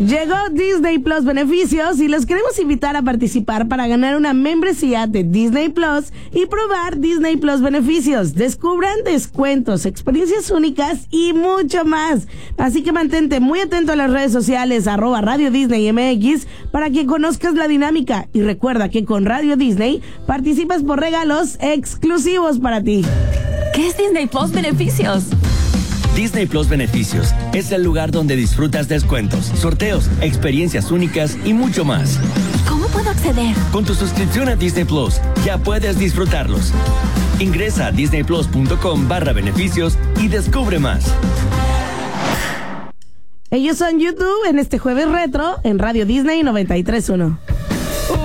Llegó Disney Plus Beneficios y los queremos invitar a participar para ganar una membresía de Disney Plus y probar Disney Plus Beneficios. Descubran descuentos, experiencias únicas y mucho más. Así que mantente muy atento a las redes sociales @Radio Disney MX para que conozcas la dinámica. Y recuerda que con Radio Disney participas por regalos exclusivos para ti. ¿Qué es Disney Plus Beneficios? Disney Plus Beneficios es el lugar donde disfrutas descuentos, sorteos, experiencias únicas y mucho más. ¿Cómo puedo acceder? Con tu suscripción a Disney Plus ya puedes disfrutarlos. Ingresa a disneyplus.com/beneficios y descubre más. Ellos son YouTube en este jueves retro en Radio Disney 93.1.